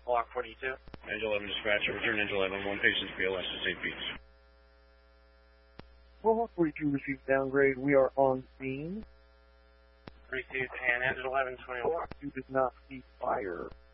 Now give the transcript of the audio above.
Block 42. Angel 11 dispatcher, return Angel 11, one patient's BLS to St. Pete's. Block 42 received downgrade. We are on scene. Received, and Angel 11, 21. You did not see fire.